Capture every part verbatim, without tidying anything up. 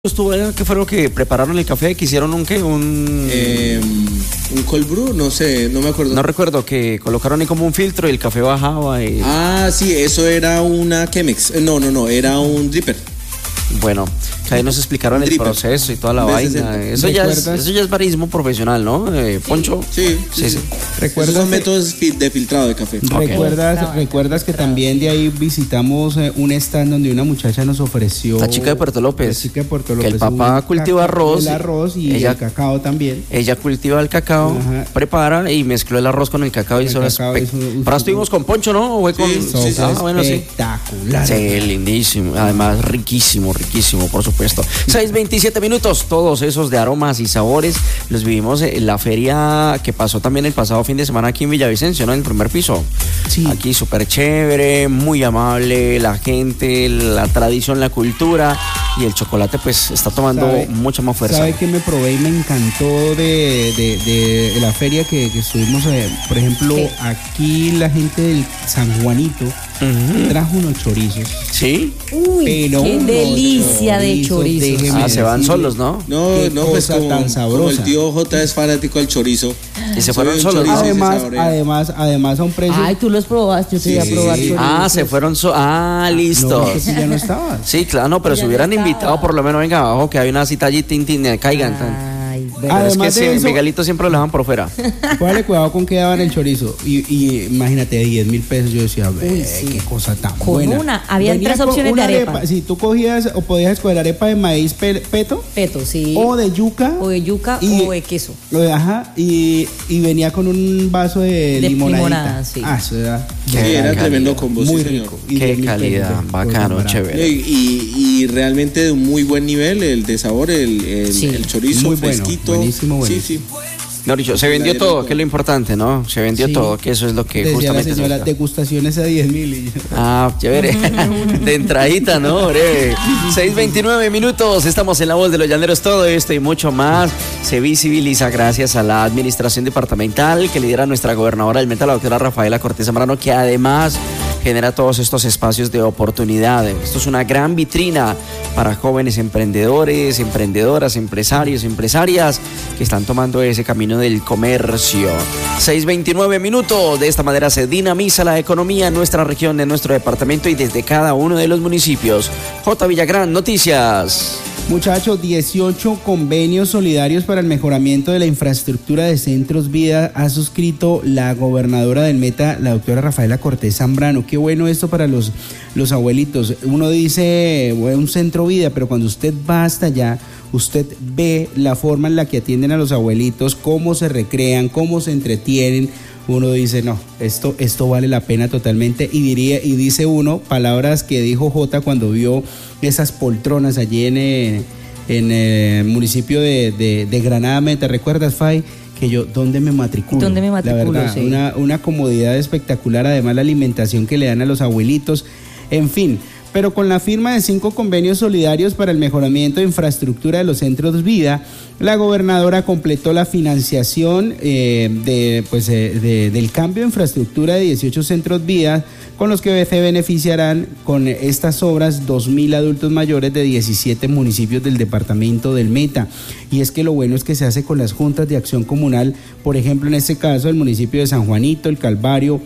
Estuvo, ¿qué fue lo que prepararon el café? ¿Que hicieron un qué? Un... Eh, un cold brew, no sé, no me acuerdo. No recuerdo, que colocaron ahí como un filtro y el café bajaba y... Ah, sí, eso era una Chemex. No, no, no, era un dripper. Bueno, que ahí nos explicaron el Dripper. proceso y toda la De vaina. sesenta. Eso ya, es, ¿Recuerdas? eso ya es barismo profesional, ¿no? Eh, Poncho. Sí, sí, Sí, sí. sí. Esos son métodos fil- de filtrado de café. Ok. ¿Recuerdas, ¿Recuerdas que también de ahí visitamos eh, un stand donde una muchacha nos ofreció... La chica de Puerto López. La chica de Puerto Que López. el papá un cultiva cacao, arroz. El arroz y Ella- el cacao también. Ella cultiva el cacao, Ajá. prepara y mezcló el arroz con el cacao y El eso es cacao espe- es un- un- Ahora estuvimos con Poncho, ¿no? ¿O fue con... Sí, sí, sí. Ah, bueno, sí. Espectacular. Sí, lindísimo. Además, riquísimo, riquísimo, por supuesto. seis veintisiete minutos. Todos esos de aromas y sabores los vivimos en la feria que pasó también el pasado fin de semana aquí en Villavicencio, ¿no? En el primer piso. Sí. Aquí súper chévere, muy amable, la gente, la tradición, la cultura y el chocolate pues está tomando ¿Sabe- mucha más fuerza. ¿Sabe qué me probé y me encantó de, de, de la feria que, que estuvimos? eh, por ejemplo, ¿Qué? aquí la gente del San Juanito Ujú. trajo unos chorizos. ¿Sí? Uy, Pero qué unos delicia de chorizos, chorizos. déjeme Ah, se van decirle. solos, ¿no? No, Qué no, pues cosa como, tan como el sabrosa. tío J es fanático del chorizo. Y se Soy fueron un solos, ¿no? chorizo. sí, se Además, saborea. además, además a un precio. Ay, tú los probaste, yo te iba a Sí. probar Ah, chorizos. Ah, se fueron so Ah, listo. No, que si ya no estaba. Sí, claro, no, pero Ya si no hubieran estaba. invitado, por lo menos venga abajo, que hay una cita allí, tin, tin, eh, caigan. tan. Ay, Pero Además es que de sí, eso- Miguelito siempre lo dejan por fuera. Póngale cuidado con qué daban el chorizo. Y, y imagínate, diez mil pesos. Yo decía, ve, Uy, sí. qué cosa tan Con buena. una, habían Venía tres con opciones una de arepa. Si tú cogías o podías escoger arepa de maíz pe- peto peto, sí. o de yuca. O de yuca y- o de queso. o de- Ajá, y, y venía con un vaso de, De limonadita. limonada, sí. Ah, eso era Sí, Qué era calidad. tremendo combo, muy sí, señor. rico. Y Qué diez mil pesos, calidad, ya, bacano, cosa chévere. Y, y, y realmente de un muy buen nivel, el de sabor, el, el, Sí. el chorizo Muy bueno, fresquito. buenísimo, buenísimo. Sí, sí. No, dicho, se vendió todo, que es lo importante, ¿no? Se vendió Sí. todo, que eso es lo que Decía la justamente se señora, busca. degustaciones a diez mil. Y yo, Ah, chévere. De entradita, ¿no? Breve. seis veintinueve minutos. Estamos en La Voz de los Llaneros. Todo esto y mucho más se visibiliza gracias a la administración departamental que lidera nuestra gobernadora del Meta, la doctora Rafaela Cortés Zambrano, que además genera todos estos espacios de oportunidad. Esto es una gran vitrina para jóvenes emprendedores, emprendedoras, empresarios, empresarias que están tomando ese camino del comercio. seis veintinueve minutos. De esta manera se dinamiza la economía en nuestra región, en nuestro departamento y desde cada uno de los municipios. J. Villagrán, noticias. Muchachos, dieciocho convenios solidarios para el mejoramiento de la infraestructura de Centros Vida ha suscrito la gobernadora del Meta, la doctora Rafaela Cortés Zambrano. Qué bueno esto para los, los abuelitos. Uno dice, bueno, un Centro Vida, pero cuando usted va hasta allá, usted ve la forma en la que atienden a los abuelitos, cómo se recrean, cómo se entretienen. Uno dice, no, esto, esto vale la pena totalmente. Y diría, y dice uno, palabras que dijo Jota cuando vio esas poltronas allí en, eh, en el municipio de, de, de Granada Meta. ¿Recuerdas, Fay? Que yo, ¿dónde me matriculo? ¿Dónde me matriculo? La verdad, Sí. una, una comodidad espectacular, además la alimentación que le dan a los abuelitos, en fin. Pero con la firma de cinco convenios solidarios para el mejoramiento de infraestructura de los centros vida, la gobernadora completó la financiación eh, de, pues, eh, de, del cambio de infraestructura de dieciocho centros vida, con los que se beneficiarán con estas obras dos mil adultos mayores de diecisiete municipios del departamento del Meta. Y es que lo bueno es que se hace con las juntas de acción comunal, por ejemplo, en este caso, el municipio de San Juanito, el Calvario,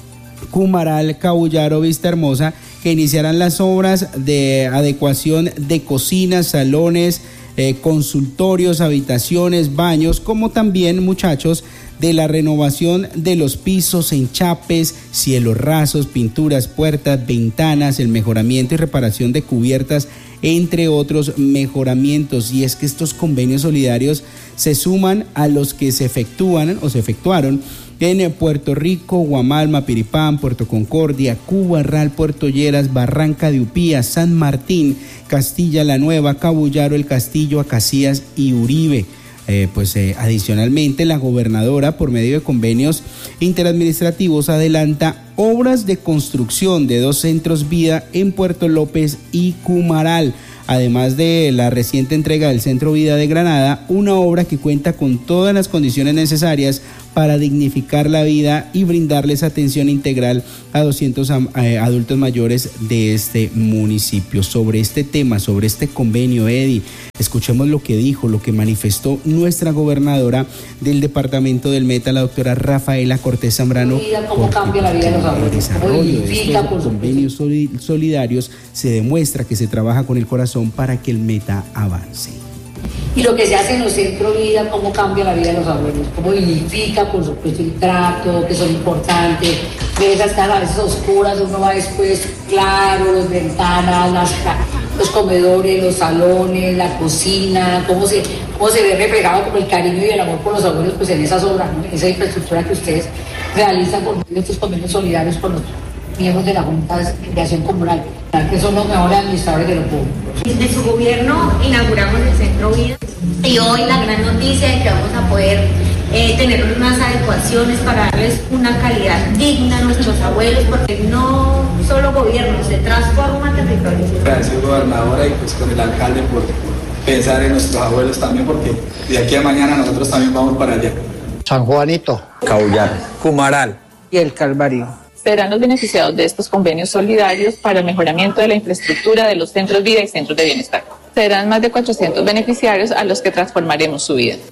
Cumaral, Cabullaro, Vista Hermosa, que iniciarán las obras de adecuación de cocinas, salones, eh, consultorios, habitaciones, baños, como también, muchachos, de la renovación de los pisos, enchapes, cielos rasos, pinturas, puertas, ventanas, el mejoramiento y reparación de cubiertas, entre otros mejoramientos. Y es que estos convenios solidarios se suman a los que se efectúan o se efectuaron en Puerto Rico, Guamal, Mapiripán, Puerto Concordia, Cuba, Ral, Puerto Lleras, Barranca de Upía, San Martín, Castilla la Nueva, Cabullaro, El Castillo, Acacías y Uribe. Eh, pues eh, adicionalmente la gobernadora, por medio de convenios interadministrativos, adelanta obras de construcción de dos centros vida en Puerto López y Cumaral, además de la reciente entrega del Centro Vida de Granada, una obra que cuenta con todas las condiciones necesarias para dignificar la vida y brindarles atención integral a doscientos eh, adultos mayores de este municipio. Sobre este tema, sobre este convenio, Eddie, escuchemos lo que dijo, lo que manifestó nuestra gobernadora del departamento del Meta, la doctora Rafaela Cortés Zambrano. ¿Cómo cambia la vida de los abuelos? El desarrollo de estos convenios solidarios se demuestra que se trabaja con el corazón para que el Meta avance. Y lo que se hace en los centros de vida, cómo cambia la vida de los abuelos, cómo dignifica, por supuesto, el trato, que son importantes. Mesas están a veces oscuras, uno va después, claro, las ventanas, las, los comedores, los salones, la cocina, cómo se, cómo se ve reflejado como el cariño y el amor por los abuelos, pues en esas obras, ¿no? En esa infraestructura que ustedes realizan con estos convenios solidarios con los miembros de la Junta de Acción Comunal, que son los mejores administradores de lo público. Desde su gobierno inauguramos el Centro Vida y hoy la gran noticia es que vamos a poder eh, tener unas adecuaciones para darles una calidad digna a nuestros abuelos, porque no solo gobierno, se transforma territorios. Gracias, gobernadora, y pues con el alcalde por pensar en nuestros abuelos también, porque de aquí a mañana nosotros también vamos para allá. San Juanito, Caullar, Cumaral y el Calvario serán los beneficiados de estos convenios solidarios para el mejoramiento de la infraestructura de los centros vida y centros de bienestar. Serán más de cuatrocientos beneficiarios a los que transformaremos su vida.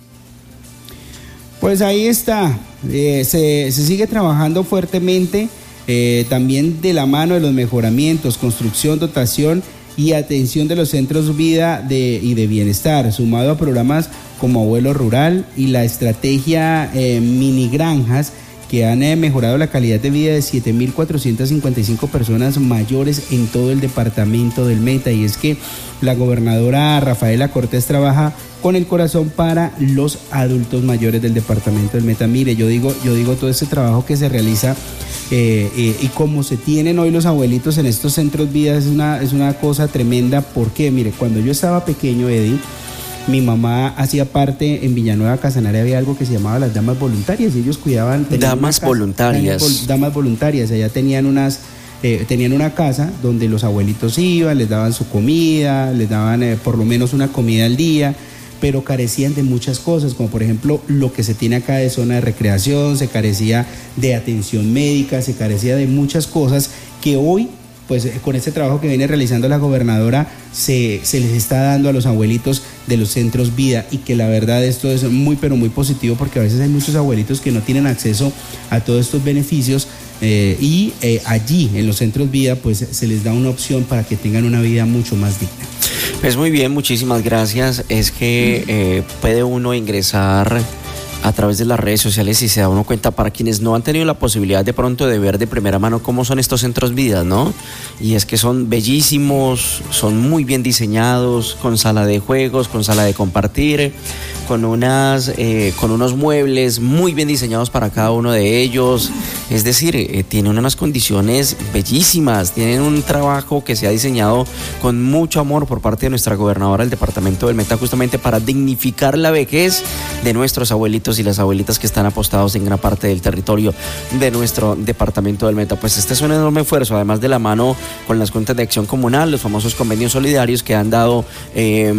Pues ahí está, eh, se, se sigue trabajando fuertemente, eh, también de la mano de los mejoramientos, construcción, dotación y atención de los centros vida de, y de bienestar, sumado a programas como Abuelo Rural y la estrategia eh, Mini Granjas, que han eh, mejorado la calidad de vida de siete mil cuatrocientas cincuenta y cinco personas mayores en todo el departamento del Meta. Y es que la gobernadora Rafaela Cortés trabaja con el corazón para los adultos mayores del departamento del Meta. Mire, yo digo, yo digo todo ese trabajo que se realiza eh, eh, y cómo se tienen hoy los abuelitos en estos centros vida es una, es una cosa tremenda. Porque, mire, cuando yo estaba pequeño, Eddie, mi mamá hacía parte, en Villanueva Casanare había algo que se llamaba las damas voluntarias, y ellos cuidaban... Damas casa, voluntarias. Damas, damas voluntarias, allá tenían unas... Eh, tenían una casa donde los abuelitos iban, les daban su comida, les daban eh, por lo menos una comida al día, pero carecían de muchas cosas, como por ejemplo lo que se tiene acá de zona de recreación, se carecía de atención médica, se carecía de muchas cosas que hoy, pues con este trabajo que viene realizando la gobernadora, se, se les está dando a los abuelitos de los centros vida, y que la verdad esto es muy pero muy positivo, porque a veces hay muchos abuelitos que no tienen acceso a todos estos beneficios eh, y eh, allí en los centros vida pues se les da una opción para que tengan una vida mucho más digna. Pues muy bien, muchísimas gracias. Es que eh, puede uno ingresar a través de las redes sociales y se da uno cuenta, para quienes no han tenido la posibilidad de pronto de ver de primera mano cómo son estos centros vida, ¿no? Y es que son bellísimos, son muy bien diseñados, con sala de juegos, con sala de compartir, con unas eh, con unos muebles muy bien diseñados para cada uno de ellos. Es decir, eh, tienen unas condiciones bellísimas, tienen un trabajo que se ha diseñado con mucho amor por parte de nuestra gobernadora del departamento del Meta, justamente para dignificar la vejez de nuestros abuelitos y las abuelitas que están apostados en gran parte del territorio de nuestro departamento del Meta. Pues este es un enorme esfuerzo, además de la mano con las cuentas de acción comunal, los famosos convenios solidarios que han dado eh,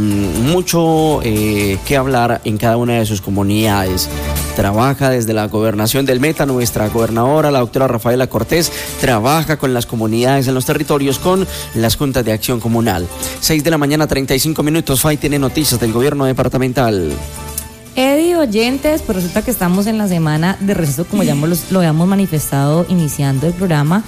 mucho eh, que hablar en cada una de sus comunidades. Trabaja desde la gobernación del Meta, nuestra gobernadora, la doctora Rafaela Cortés, trabaja con las comunidades en los territorios con las juntas de acción comunal. seis de la mañana, treinta y cinco minutos. Fay tiene noticias del gobierno departamental. Eddie, oyentes, pues resulta que estamos en la semana de receso, como ya lo, lo habíamos manifestado iniciando el programa,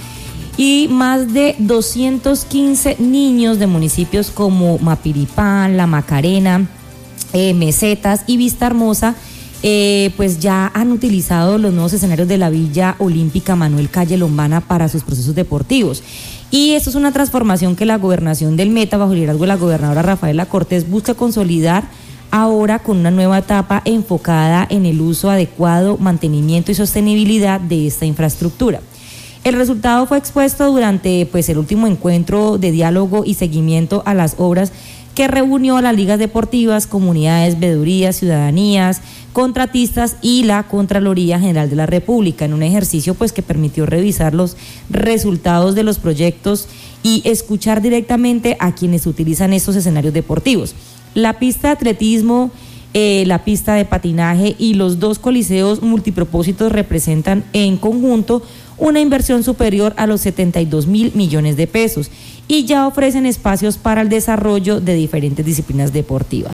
y más de doscientos quince niños de municipios como Mapiripán, La Macarena, eh, Mesetas y Vista Hermosa, eh, pues ya han utilizado los nuevos escenarios de la Villa Olímpica Manuel Calle Lombana para sus procesos deportivos. Y esto es una transformación que la gobernación del Meta, bajo el liderazgo de la gobernadora Rafaela Cortés, busca consolidar ahora con una nueva etapa enfocada en el uso adecuado, mantenimiento y sostenibilidad de esta infraestructura. El resultado fue expuesto durante pues, el último encuentro de diálogo y seguimiento a las obras que reunió a las ligas deportivas, comunidades, veedurías, ciudadanías, contratistas y la Contraloría General de la República, en un ejercicio pues, que permitió revisar los resultados de los proyectos y escuchar directamente a quienes utilizan estos escenarios deportivos. La pista de atletismo eh, la pista de patinaje y los dos coliseos multipropósitos representan en conjunto una inversión superior a los setenta y dos mil millones de pesos y ya ofrecen espacios para el desarrollo de diferentes disciplinas deportivas.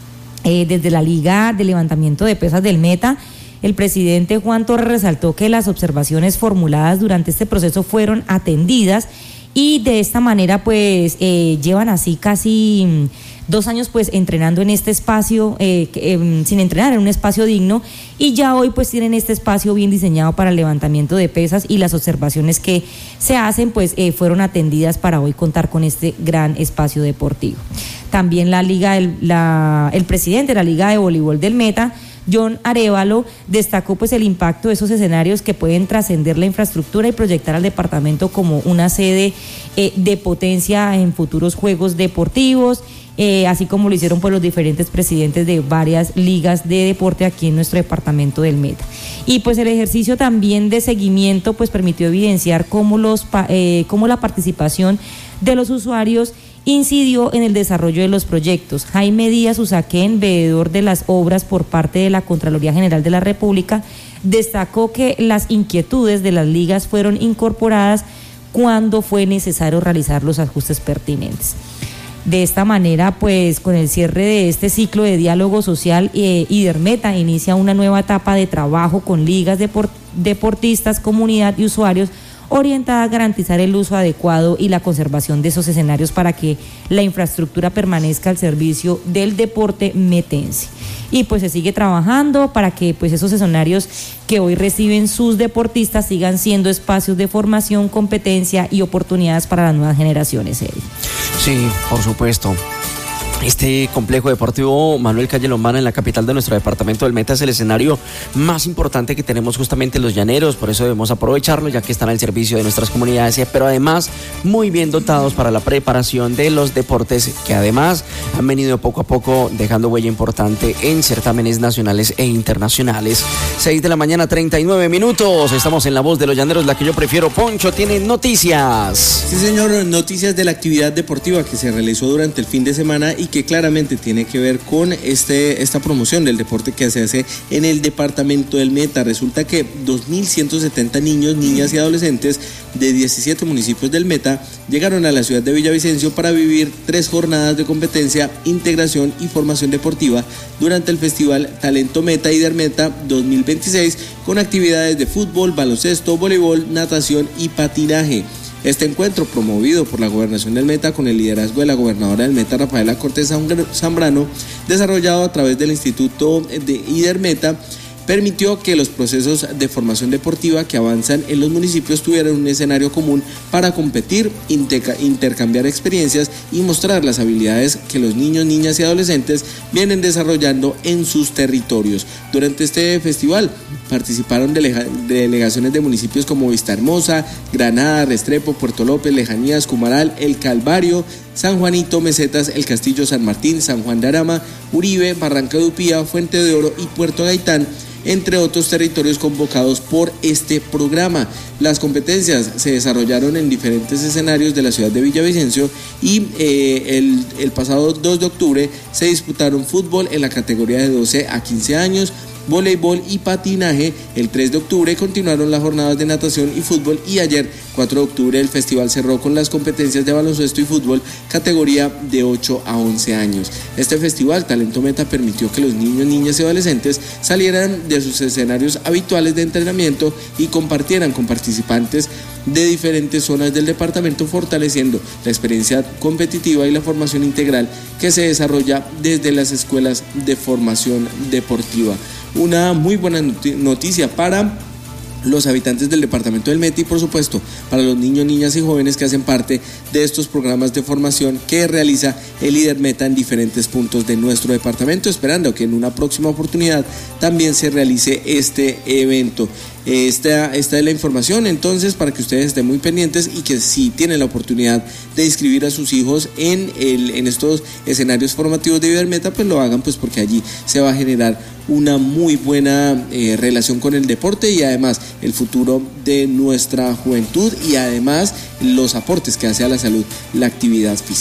Eh, desde la Liga de Levantamiento de Pesas del Meta, el presidente Juan Torres resaltó que las observaciones formuladas durante este proceso fueron atendidas y de esta manera pues eh, llevan así casi dos años pues entrenando en este espacio, eh, eh, sin entrenar en un espacio digno, y ya hoy pues tienen este espacio bien diseñado para el levantamiento de pesas, y las observaciones que se hacen pues eh, fueron atendidas para hoy contar con este gran espacio deportivo. También la liga, el, la, el presidente de la Liga de Voleibol del Meta, John Arévalo, destacó pues el impacto de esos escenarios que pueden trascender la infraestructura y proyectar al departamento como una sede eh, de potencia en futuros juegos deportivos, eh, así como lo hicieron pues los diferentes presidentes de varias ligas de deporte aquí en nuestro departamento del Meta. Y pues el ejercicio también de seguimiento pues permitió evidenciar cómo, los, eh, cómo la participación de los usuarios incidió en el desarrollo de los proyectos. Jaime Díaz Usaquén, veedor de las obras por parte de la Contraloría General de la República, destacó que las inquietudes de las ligas fueron incorporadas cuando fue necesario realizar los ajustes pertinentes. De esta manera, pues con el cierre de este ciclo de diálogo social, eh, Idermeta inicia una nueva etapa de trabajo con ligas, deport- deportistas, comunidad y usuarios, orientada a garantizar el uso adecuado y la conservación de esos escenarios para que la infraestructura permanezca al servicio del deporte metense. Y pues se sigue trabajando para que pues esos escenarios que hoy reciben sus deportistas sigan siendo espacios de formación, competencia y oportunidades para las nuevas generaciones, Eddie. Sí, por supuesto. Este complejo deportivo Manuel Calle Lombana en la capital de nuestro departamento del Meta es el escenario más importante que tenemos justamente los llaneros, por eso debemos aprovecharlo ya que están al servicio de nuestras comunidades, pero además muy bien dotados para la preparación de los deportes que además han venido poco a poco dejando huella importante en certámenes nacionales e internacionales. seis de la mañana, treinta y nueve minutos, estamos en La Voz de los Llaneros, la que yo prefiero. Poncho tiene noticias. Sí, señor, noticias de la actividad deportiva que se realizó durante el fin de semana y que claramente tiene que ver con este, esta promoción del deporte que se hace en el departamento del Meta. Resulta que dos mil ciento setenta niños, niñas y adolescentes de diecisiete municipios del Meta llegaron a la ciudad de Villavicencio para vivir tres jornadas de competencia, integración y formación deportiva durante el Festival Talento Meta Idermeta dos mil veintiséis con actividades de fútbol, baloncesto, voleibol, natación y patinaje. Este encuentro, promovido por la Gobernación del Meta con el liderazgo de la gobernadora del Meta, Rafaela Cortés Zambrano, desarrollado a través del Instituto de Idermeta, permitió que los procesos de formación deportiva que avanzan en los municipios tuvieran un escenario común para competir, intercambiar experiencias y mostrar las habilidades que los niños, niñas y adolescentes vienen desarrollando en sus territorios. Durante este festival participaron delega- delegaciones de municipios como Vistahermosa, Granada, Restrepo, Puerto López, Lejanías, Cumaral, El Calvario, San Juanito, Mesetas, El Castillo, San Martín, San Juan de Arama, Uribe, Barranca de Upía, Fuente de Oro y Puerto Gaitán, entre otros territorios convocados por este programa. Las competencias se desarrollaron en diferentes escenarios de la ciudad de Villavicencio y eh, el, el pasado dos de octubre se disputaron fútbol en la categoría de doce a quince años, voleibol y patinaje. El tres de octubre continuaron las jornadas de natación y fútbol y ayer, cuatro de octubre, el festival cerró con las competencias de baloncesto y fútbol categoría de ocho a once años. Este festival Talento Meta permitió que los niños, niñas y adolescentes salieran de sus escenarios habituales de entrenamiento y compartieran con participantes de diferentes zonas del departamento, fortaleciendo la experiencia competitiva y la formación integral que se desarrolla desde las escuelas de formación deportiva. Una muy buena noticia para los habitantes del departamento del Meta y por supuesto para los niños, niñas y jóvenes que hacen parte de estos programas de formación que realiza el Idermeta en diferentes puntos de nuestro departamento, esperando que en una próxima oportunidad también se realice este evento. Esta, esta es la información entonces para que ustedes estén muy pendientes y que si tienen la oportunidad de inscribir a sus hijos en, el, en estos escenarios formativos de Idermeta, pues lo hagan, pues porque allí se va a generar una muy buena eh, relación con el deporte y además el futuro de nuestra juventud y además los aportes que hace a la salud la actividad física.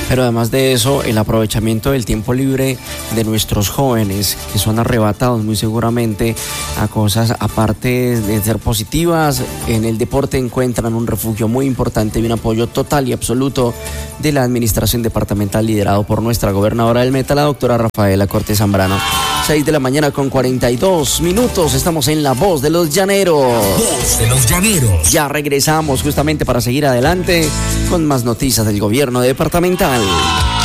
Pero además de eso, el aprovechamiento del tiempo libre de nuestros jóvenes, que son arrebatados muy seguramente a cosas aparte de ser positivas, en el deporte encuentran un refugio muy importante y un apoyo total y absoluto de la administración departamental liderado por nuestra gobernadora del Meta, la doctora Rafaela Cortés Zambrano. seis de la mañana con cuarenta y dos minutos, estamos en La Voz de los Llaneros. Voz de los Llaneros. Ya regresamos justamente para seguir adelante con más noticias del gobierno departamental.